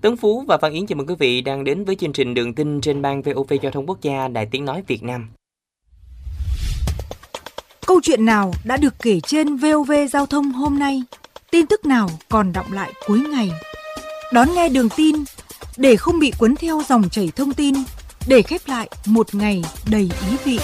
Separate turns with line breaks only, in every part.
Tấn Phú và Văn Yến chào mừng quý vị đang đến với chương trình Đường tin trên ban VOV Giao thông Quốc gia Đài Tiếng nói Việt Nam.
Câu chuyện nào đã được kể trên VOV Giao thông hôm nay? Tin tức nào còn đọng lại cuối ngày? Đón nghe Đường tin để không bị cuốn theo dòng chảy thông tin, để khép lại một ngày đầy ý vị.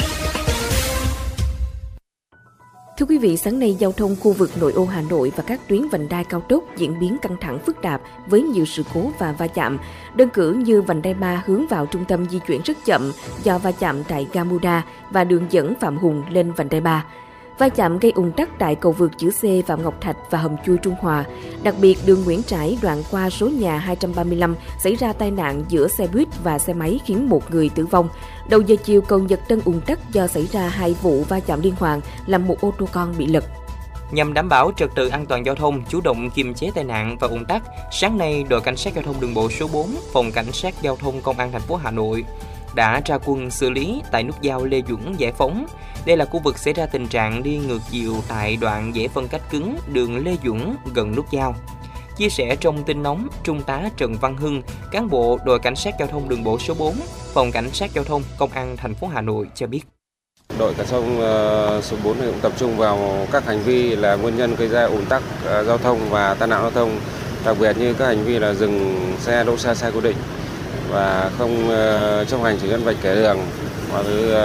Thưa quý vị, sáng nay giao thông khu vực nội ô Hà Nội và các tuyến vành đai cao tốc diễn biến căng thẳng phức tạp với nhiều sự cố và va chạm. Đơn cử như vành đai 3 hướng vào trung tâm di chuyển rất chậm do va chạm tại ga Muda và đường dẫn Phạm Hùng lên vành đai 3. Va chạm gây ùn tắc tại cầu vượt chữ C Phạm Ngọc Thạch và hầm chui Trung Hòa. Đặc biệt, đường Nguyễn Trãi đoạn qua số nhà 235 xảy ra tai nạn giữa xe buýt và xe máy khiến một người tử vong. Đầu giờ chiều, cầu Nhật Tân ùn tắc do xảy ra 2 vụ va chạm liên hoàn làm một ô tô con bị lật.
Nhằm đảm bảo trật tự an toàn giao thông, chủ động kiềm chế tai nạn và ùn tắc, sáng nay đội cảnh sát giao thông đường bộ số 4, phòng cảnh sát giao thông công an thành phố Hà Nội đã ra quân xử lý tại nút giao Lê Duẩn Giải Phóng. Đây là khu vực xảy ra tình trạng đi ngược chiều tại đoạn dễ phân cách cứng đường Lê Duẩn gần nút giao. Chia sẻ trong tin nóng, Trung tá Trần Văn Hưng, cán bộ đội cảnh sát giao thông đường bộ số 4, phòng cảnh sát giao thông công an thành phố Hà Nội cho biết.
Đội cảnh sát số 4 cũng tập trung vào các hành vi là nguyên nhân gây ra ùn tắc giao thông và tai nạn giao thông, đặc biệt như các hành vi là dừng xe, đỗ xe sai quy định và không chấp hành chỉ dẫn vạch kẻ đường, hoặc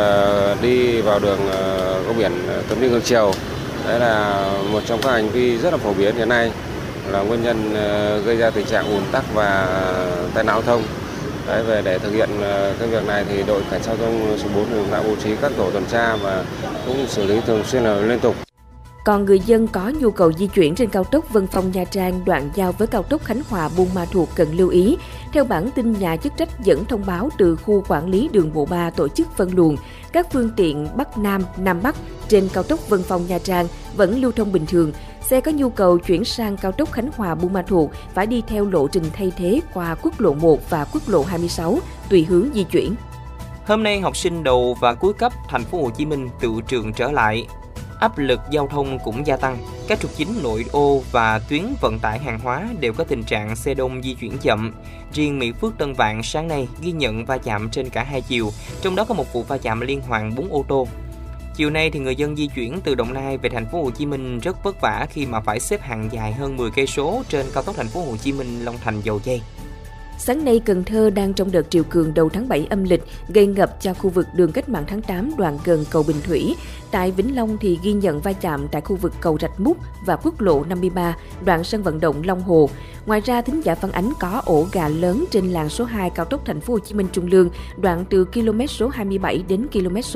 đi vào đường có biển cấm đi ngược chiều. Đấy là một trong các hành vi rất là phổ biến hiện nay, là nguyên nhân gây ra tình trạng ùn tắc và tai nạn giao thông. Đấy, về để thực hiện cái việc này thì đội cảnh sát giao thông số 4 cũng đã bố trí các tổ tuần tra và cũng xử lý thường xuyên là liên tục.
Còn người dân có nhu cầu di chuyển trên cao tốc Vân Phong Nha Trang đoạn giao với cao tốc Khánh Hòa Buôn Ma Thuột cần lưu ý. Theo bản tin nhà chức trách dẫn thông báo từ khu quản lý đường bộ 3 tổ chức phân luồng, các phương tiện Bắc Nam, Nam Bắc trên cao tốc Vân Phong Nha Trang vẫn lưu thông bình thường. Xe có nhu cầu chuyển sang cao tốc Khánh Hòa Buôn Ma Thuột phải đi theo lộ trình thay thế qua quốc lộ 1 và quốc lộ 26 tùy hướng di chuyển.
Hôm nay học sinh đầu và cuối cấp thành phố Hồ Chí Minh tự trường trở lại. Áp lực giao thông cũng gia tăng, các trục chính nội ô và tuyến vận tải hàng hóa đều có tình trạng xe đông di chuyển chậm. Riêng Mỹ Phước Tân Vạn sáng nay ghi nhận va chạm trên cả hai chiều, trong đó có một vụ va chạm liên hoàn 4 ô tô. Chiều nay thì người dân di chuyển từ Đồng Nai về thành phố Hồ Chí Minh rất vất vả khi mà phải xếp hàng dài hơn 10 cây số trên cao tốc thành phố Hồ Chí Minh Long Thành Dầu Giây.
Sáng nay, Cần Thơ đang trong đợt triều cường đầu tháng 7 âm lịch, gây ngập cho khu vực đường Cách mạng tháng 8 đoạn gần cầu Bình Thủy. Tại Vĩnh Long thì ghi nhận va chạm tại khu vực cầu Rạch Múc và quốc lộ 53, đoạn sân vận động Long Hồ. Ngoài ra, thính giả phản ánh có ổ gà lớn trên làn số 2 cao tốc thành phố Hồ Chí Minh Trung Lương, đoạn từ km số 27 đến km số